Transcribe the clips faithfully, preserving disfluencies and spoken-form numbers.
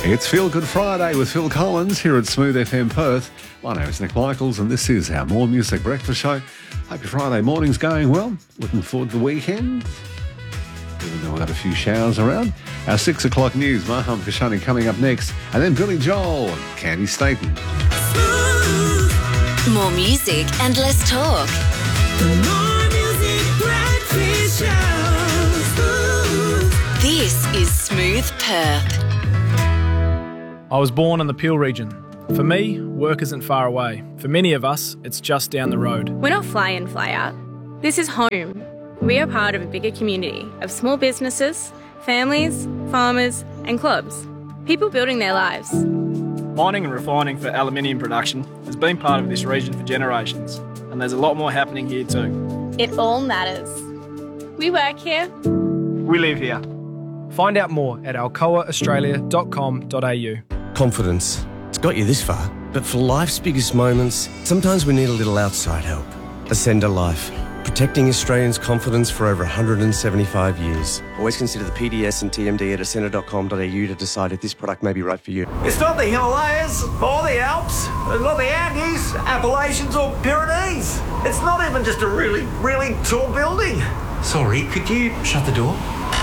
It's Feel Good Friday with Phil Collins here at Smooth F M Perth. My name is Nick Michaels and this is our More Music Breakfast Show. Hope your Friday morning's going well. Looking forward to the weekend. Even though we've got a few showers around. Our six o'clock news, Maham Kashani coming up next. And then Billy Joel and Candy Staten. More music and less talk. The More Music Breakfast Show. This is Smooth Perth. I was born in the Peel region. For me, work isn't far away. For many of us, it's just down the road. We're not fly in, fly out. This is home. We are part of a bigger community of small businesses, families, farmers and clubs. People building their lives. Mining and refining for aluminium production has been part of this region for generations, and there's a lot more happening here too. It all matters. We work here. We live here. Find out more at alcoa australia dot com dot a u. Confidence. It's got you this far, but for life's biggest moments, sometimes we need a little outside help. Ascender Life. Protecting Australians' confidence for over one hundred seventy-five years. Always consider the P D S and T M D at ascender dot com dot a u to decide if this product may be right for you. It's not the Himalayas or the Alps, it's not the Andes, Appalachians or Pyrenees. It's not even just a really, really tall building. Sorry, could you shut the door?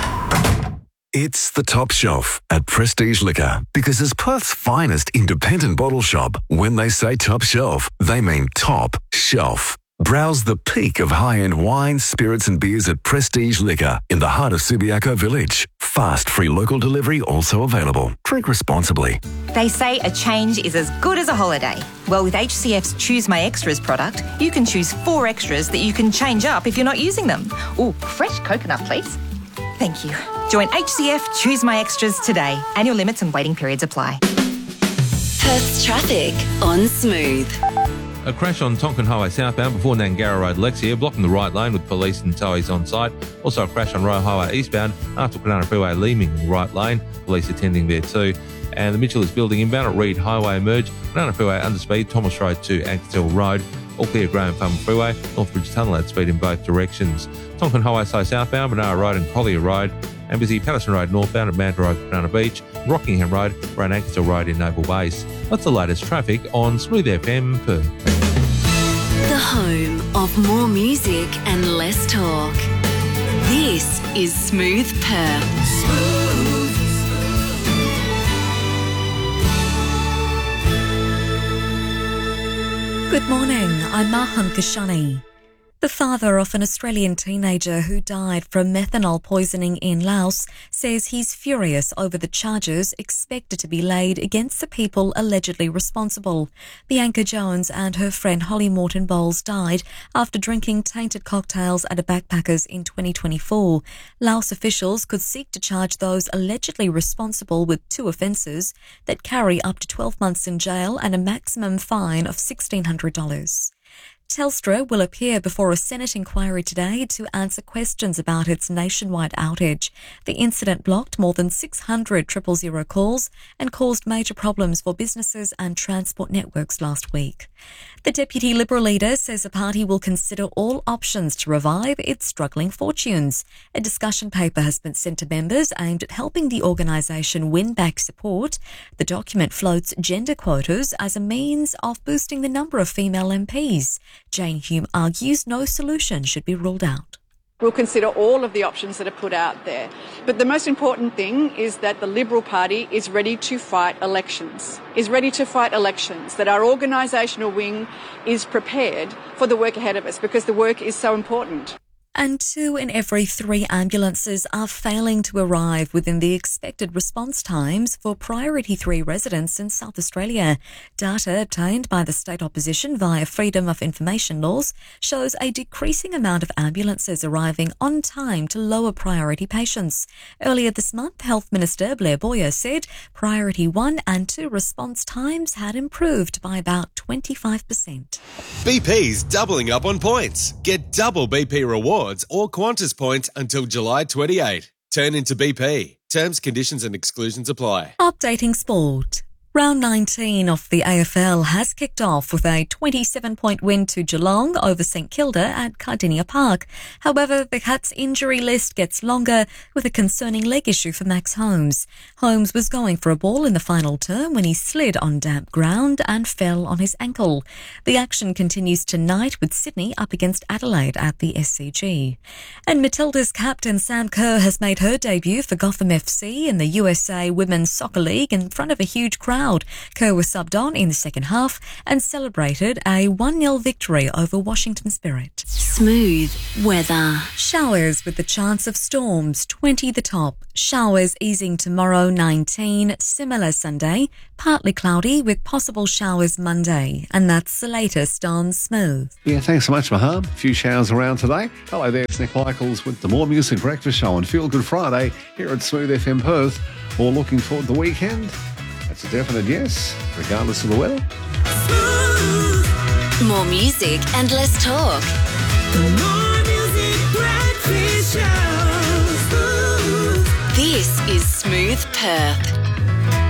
It's the Top Shelf at Prestige Liquor, because as Perth's finest independent bottle shop, when they say top shelf, they mean top shelf. Browse the peak of high-end wines, spirits and beers at Prestige Liquor in the heart of Subiaco Village. Fast, free local delivery also available. Drink responsibly. They say a change is as good as a holiday. Well, with H C F's Choose My Extras product, you can choose four extras that you can change up if you're not using them. Ooh, fresh coconut, please. Thank you. Join H C F Choose My Extras today. Annual limits and waiting periods apply. Perth's traffic on Smooth. A crash on Tonkin Highway southbound before Nangara Road, Lexia, blocking the right lane with police and towies on site. Also a crash on Royal Highway eastbound after Banana Freeway Leeming in the right lane, police attending there too. And the Mitchell is building inbound at Reed Highway Merge, Banana Freeway underspeed, Thomas Road to Ankersell Road. All clear Graham Farm Freeway, Northbridge Tunnel at speed in both directions. Tonkin Highway so southbound, Banana Road and Collier Road, and busy Patterson Road northbound at Manta Road, Banana Beach, Rockingham Road, around Ankersell Road in Naval Base. That's the latest traffic on Smooth F M Perth. The home of more music and less talk. This is Smooth Perth. Smooth. Good morning, I'm Maham Kashani. The father of an Australian teenager who died from methanol poisoning in Laos says he's furious over the charges expected to be laid against the people allegedly responsible. Bianca Jones and her friend Holly Morton Bowles died after drinking tainted cocktails at a backpackers in twenty twenty-four. Laos officials could seek to charge those allegedly responsible with two offences that carry up to twelve months in jail and a maximum fine of sixteen hundred dollars. Telstra will appear before a Senate inquiry today to answer questions about its nationwide outage. The incident blocked more than six hundred triple zero calls and caused major problems for businesses and transport networks last week. The Deputy Liberal leader says the party will consider all options to revive its struggling fortunes. A discussion paper has been sent to members aimed at helping the organisation win back support. The document floats gender quotas as a means of boosting the number of female M Ps. Jane Hume argues no solution should be ruled out. We'll consider all of the options that are put out there. But the most important thing is that the Liberal Party is ready to fight elections, is ready to fight elections, that our organisational wing is prepared for the work ahead of us because the work is so important. And two in every three ambulances are failing to arrive within the expected response times for Priority three residents in South Australia. Data obtained by the state opposition via Freedom of Information laws shows a decreasing amount of ambulances arriving on time to lower priority patients. Earlier this month, Health Minister Blair Boyer said Priority one and two response times had improved by about twenty-five percent. B P's doubling up on points. Get double B P rewards or Qantas points until July twenty-eighth. Turn into B P. Terms, conditions and exclusions apply. Updating sport. Round nineteen of the A F L has kicked off with a twenty-seven point win to Geelong over St Kilda at Cardinia Park. However, the Cats' injury list gets longer with a concerning leg issue for Max Holmes. Holmes was going for a ball in the final term when he slid on damp ground and fell on his ankle. The action continues tonight with Sydney up against Adelaide at the S C G. And Matilda's captain Sam Kerr has made her debut for Gotham F C in the U S A Women's Soccer League in front of a huge crowd. Kerr was subbed on in the second half and celebrated a one nil victory over Washington Spirit. Smooth weather. Showers with the chance of storms, twenty the top. Showers easing tomorrow, nineteen. Similar Sunday. Partly cloudy with possible showers Monday. And that's the latest on Smooth. Yeah, thanks so much, Maham. A few showers around today. Hello there, it's Nick Michaels with the More Music Breakfast Show on Feel Good Friday here at Smooth F M Perth. All looking forward to the weekend? That's a definite yes, regardless of the weather. More music and less talk. The More Music Breakfast Show. This is Smooth Perth.